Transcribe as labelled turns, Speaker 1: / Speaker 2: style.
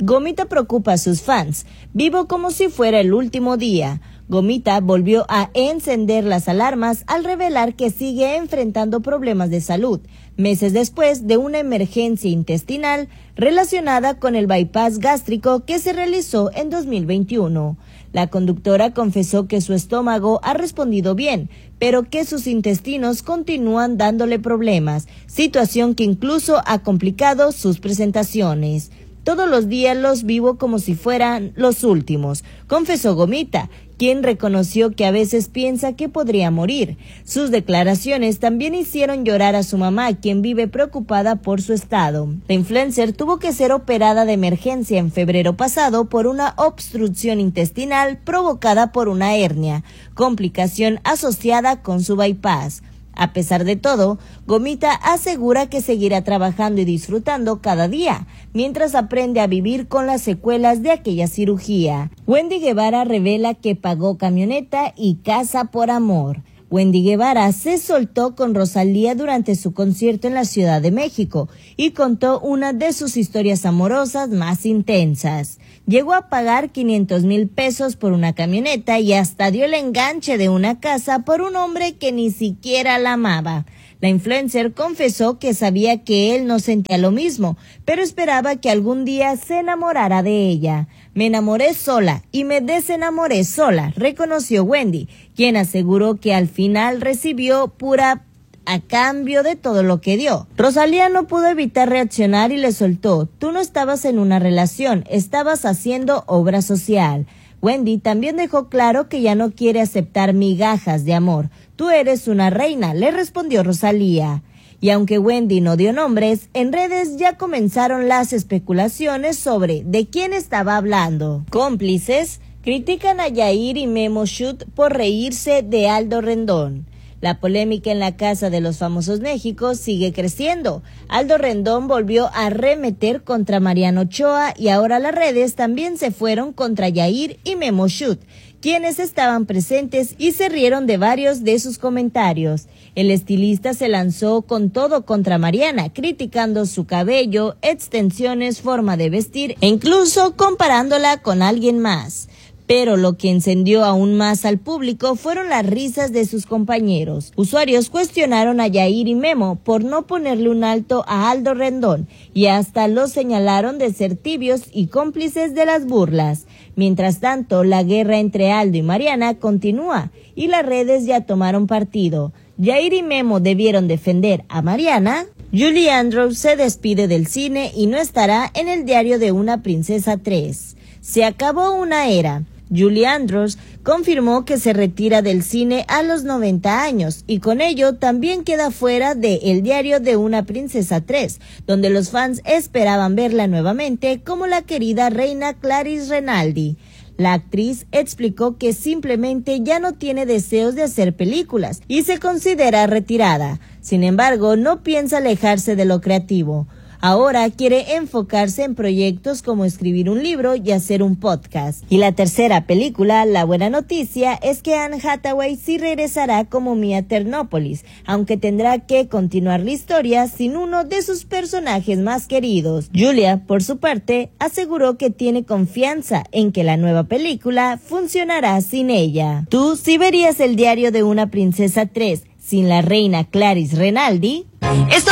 Speaker 1: Gomita preocupa a sus fans. Vivo como si fuera el último día. Gomita volvió a encender las alarmas al revelar que sigue enfrentando problemas de salud, meses después de una emergencia intestinal relacionada con el bypass gástrico que se realizó en 2021. La conductora confesó que su estómago ha respondido bien, pero que sus intestinos continúan dándole problemas, situación que incluso ha complicado sus presentaciones. Todos los días los vivo como si fueran los últimos, confesó Gomita, quien reconoció que a veces piensa que podría morir. Sus declaraciones también hicieron llorar a su mamá, quien vive preocupada por su estado. La influencer tuvo que ser operada de emergencia en febrero pasado por una obstrucción intestinal provocada por una hernia, complicación asociada con su bypass. A pesar de todo, Gomita asegura que seguirá trabajando y disfrutando cada día, mientras aprende a vivir con las secuelas de aquella cirugía. Wendy Guevara revela que pagó camioneta y casa por amor. Wendy Guevara se soltó con Rosalía durante su concierto en la Ciudad de México y contó una de sus historias amorosas más intensas. Llegó a pagar 500,000 pesos por una camioneta y hasta dio el enganche de una casa por un hombre que ni siquiera la amaba. La influencer confesó que sabía que él no sentía lo mismo, pero esperaba que algún día se enamorara de ella. Me enamoré sola y me desenamoré sola, reconoció Wendy, quien aseguró que al final recibió pura a cambio de todo lo que dio. Rosalía no pudo evitar reaccionar y le soltó: tú no estabas en una relación, estabas haciendo obra social. Wendy también dejó claro que ya no quiere aceptar migajas de amor. Tú eres una reina, le respondió Rosalía. Y aunque Wendy no dio nombres, en redes ya comenzaron las especulaciones sobre de quién estaba hablando. Cómplices critican a Yair y Memo Shoot por reírse de Aldo Rendón. La polémica en la Casa de los Famosos México sigue creciendo. Aldo Rendón volvió a arremeter contra Mariano Ochoa y ahora las redes también se fueron contra Yair y Memo Shoot, quienes estaban presentes y se rieron de varios de sus comentarios. El estilista se lanzó con todo contra Mariana, criticando su cabello, extensiones, forma de vestir e incluso comparándola con alguien más. Pero lo que encendió aún más al público fueron las risas de sus compañeros. Usuarios cuestionaron a Yair y Memo por no ponerle un alto a Aldo Rendón y hasta los señalaron de ser tibios y cómplices de las burlas. Mientras tanto, la guerra entre Aldo y Mariana continúa y las redes ya tomaron partido. Yair y Memo debieron defender a Mariana. Julie Andrews se despide del cine y no estará en el diario de una princesa 3. Se acabó una era. Julie Andrews confirmó que se retira del cine a los 90 años y con ello también queda fuera de El diario de una princesa 3, donde los fans esperaban verla nuevamente como la querida reina Clarice Renaldi. La actriz explicó que simplemente ya no tiene deseos de hacer películas y se considera retirada. Sin embargo, no piensa alejarse de lo creativo. Ahora quiere enfocarse en proyectos como escribir un libro y hacer un podcast. Y la tercera película, la buena noticia, es que Anne Hathaway sí regresará como Mia Ternópolis, aunque tendrá que continuar la historia sin uno de sus personajes más queridos. Julia, por su parte, aseguró que tiene confianza en que la nueva película funcionará sin ella. ¿Tú sí verías El diario de una princesa 3 sin la reina Clarice Renaldi?